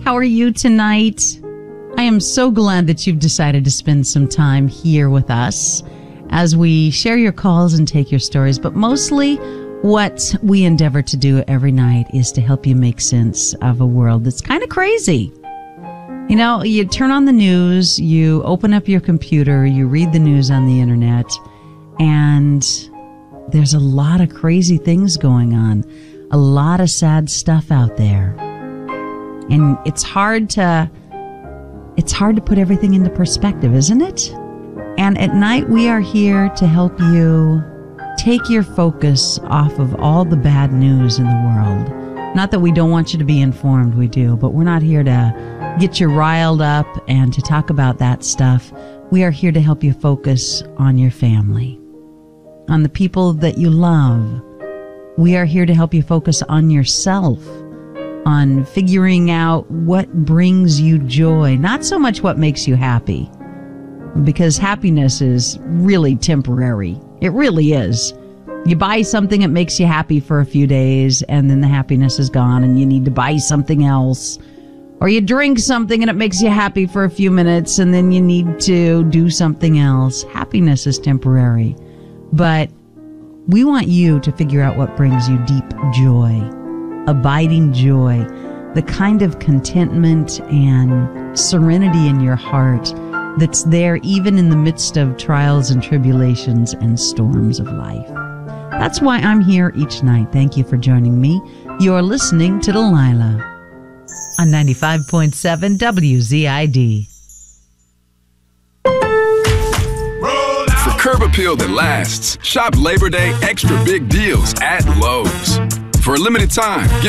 How are you tonight? I am so glad that you've decided to spend some time here with us as we share your calls and take your stories. But mostly what we endeavor to do every night is to help you make sense of a world that's kind of crazy. You know, you turn on the news, you open up your computer, you read the news on the internet, and there's a lot of crazy things going on, a lot of sad stuff out there. And it's hard to put everything into perspective, isn't it? And at night, we are here to help you take your focus off of all the bad news in the world. Not that we don't want you to be informed, we do, but we're not here to get you riled up and to talk about that stuff. We are here to help you focus on your family, on the people that you love. We are here to help you focus on yourself, on figuring out what brings you joy, not so much what makes you happy, because happiness is really temporary. It really is. You buy something that makes you happy for a few days, and then the happiness is gone, and you need to buy something else. Or you drink something and it makes you happy for a few minutes, and then you need to do something else. Happiness is temporary. But we want you to figure out what brings you deep joy, abiding joy, the kind of contentment and serenity in your heart that's there even in the midst of trials and tribulations and storms of life. That's why I'm here each night. Thank you for joining me. You're listening to Delilah on 95.7 WZID. For curb appeal that lasts, shop Labor Day extra big deals at Lowe's. For a limited time, get